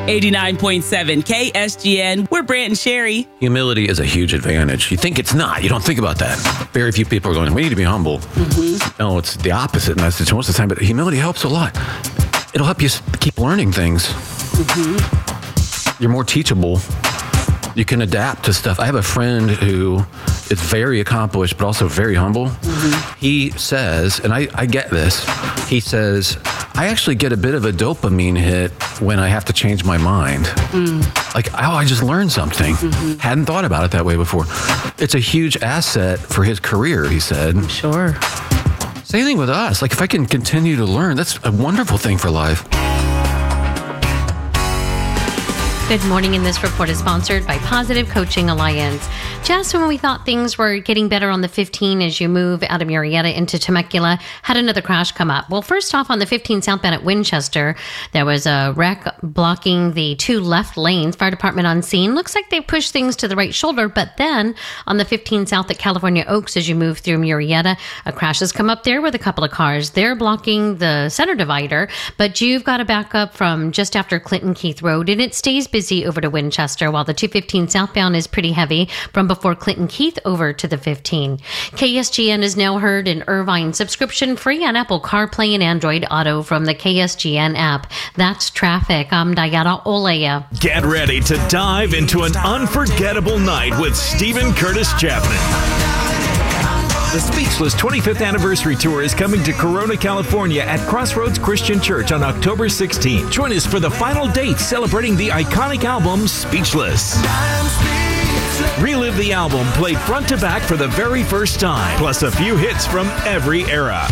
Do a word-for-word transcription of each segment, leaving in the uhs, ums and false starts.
eighty-nine point seven K S G N. We're Brant and Sherry. Humility is a huge advantage. You think it's not. You don't think about that. Very few people are going, we need to be humble. Mm-hmm. No, it's the opposite message most of the time, but humility helps a lot. It'll help you keep learning things. Mm-hmm. You're more teachable. You can adapt to stuff. I have a friend who is very accomplished, but also very humble. Mm-hmm. He says, and I, I get this, he says, I actually get a bit of a dopamine hit when I have to change my mind. Mm. Like, oh, I just learned something. Mm-hmm. Hadn't thought about it that way before. It's a huge asset for his career, he said. I'm sure. Same thing with us. Like, if I can continue to learn, that's a wonderful thing for life. Good morning, and this report is sponsored by Positive Coaching Alliance. Just when we thought things were getting better on the fifteen as you move out of Murrieta into Temecula, had another crash come up. Well, first off, on the fifteen southbound at Winchester, there was a wreck blocking the two left lanes. Fire department on scene. Looks like they pushed things to the right shoulder, but then on the fifteen south at California Oaks, as you move through Murrieta, a crash has come up there with a couple of cars. They're blocking the center divider, but you've got to back up from just after Clinton Keith Road, and it stays busy over to Winchester, while the two fifteen southbound is pretty heavy from before Clinton Keith over to the fifteen. K S G N is now heard in Irvine, subscription free on Apple CarPlay and Android Auto from the K S G N app. That's traffic. I'm Diana Olea. Get ready to dive into an unforgettable night with Stephen Curtis Chapman. The Speechless twenty-fifth Anniversary Tour is coming to Corona, California at Crossroads Christian Church on October sixteenth. Join us for the final date celebrating the iconic album Speechless. Relive the album played front to back for the very first time, plus a few hits from every era.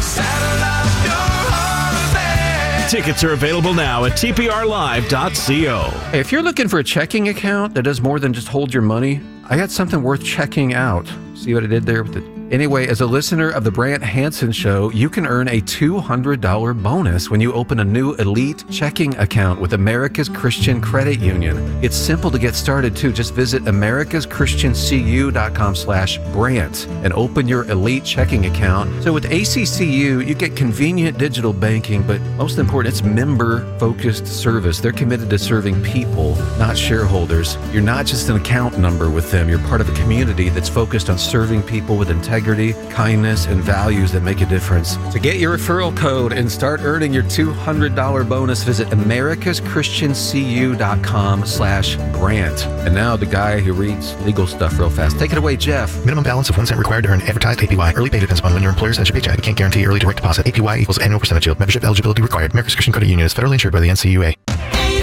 Tickets are available now at T P R live dot co. Hey, if you're looking for a checking account that does more than just hold your money, I got something worth checking out. See what I did there with the... Anyway, as a listener of the Brant Hansen Show, you can earn a two hundred dollars bonus when you open a new elite checking account with America's Christian Credit Union. It's simple to get started, too. Just visit americas christian c u dot com slash Brant and open your elite checking account. So with A C C U, you get convenient digital banking, but most important, it's member-focused service. They're committed to serving people, not shareholders. You're not just an account number with them. You're part of a community that's focused on serving people with integrity, kindness, and values that make a difference. To get your referral code and start earning your two hundred dollars bonus, visit americas christian c u dot com slash Brant. And now the guy who reads legal stuff real fast. Take it away, Jeff. Minimum balance of one cent required to earn advertised A P Y. Early pay depends upon when your employer sends your paycheck. We can't guarantee early direct deposit. A P Y equals annual percentage yield. Membership eligibility required. America's Christian Credit Union is federally insured by the N C U A.